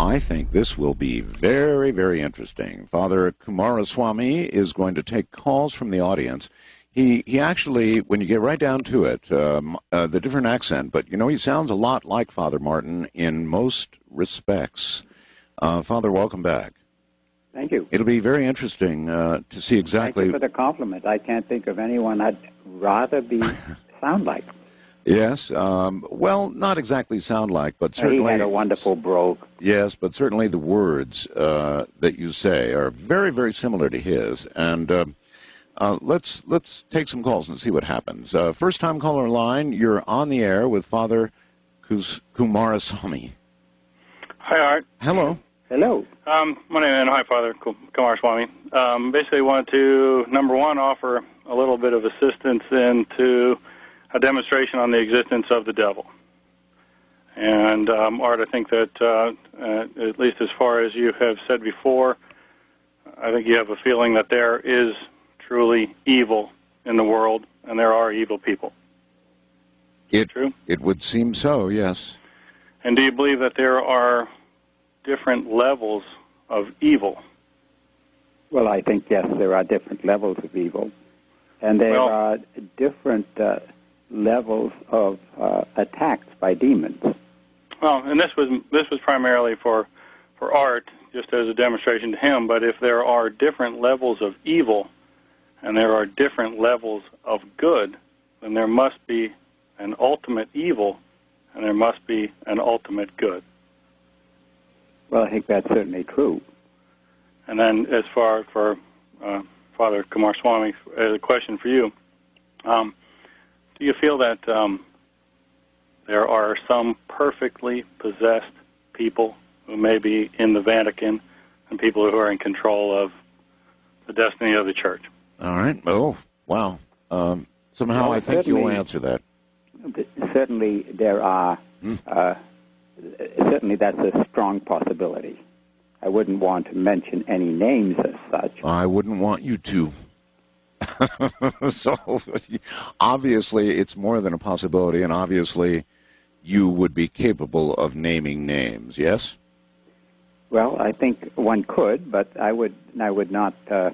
I think this will be very, very interesting. Father Kumaraswamy is going to take calls from the audience. He actually, when you get right down to it, the different accent, but, he sounds a lot like Father Martin in most respects. Father, welcome back. Thank you. It'll be very interesting to see exactly... Thank you for the compliment. I can't think of anyone I'd rather sound like. Yes, well, not exactly sound like, but certainly... He had a wonderful brogue. Yes, but certainly the words that you say are very, very similar to his. And let's take some calls and see what happens. First-time caller line, you're on the air with Father Kumaraswamy. Hi, Art. Hello. Hello. My name is, hi, Father Kumaraswamy. Basically wanted to, number one, offer a little bit of assistance into a demonstration on the existence of the devil. And, Art, I think that, at least as far as you have said before, I think you have a feeling that there is truly evil in the world, and there are evil people. True? It would seem so, yes. And do you believe that there are different levels of evil? Well, I think, yes, there are different levels of evil. And there are different levels of attacks by demons. Well, and this was primarily for Art, just as a demonstration to him, but if there are different levels of evil and there are different levels of good, then there must be an ultimate evil and there must be an ultimate good. Well, I think that's certainly true. And then as far for Father Kumaraswamy, a question for you, do you feel that there are some perfectly possessed people who may be in the Vatican and people who are in control of the destiny of the Church? All right. Oh, wow. Somehow I think you'll answer that. Certainly there are. Certainly that's a strong possibility. I wouldn't want to mention any names as such. I wouldn't want you to. So, obviously, it's more than a possibility, and obviously you would be capable of naming names, yes? Well, I think one could, but I would not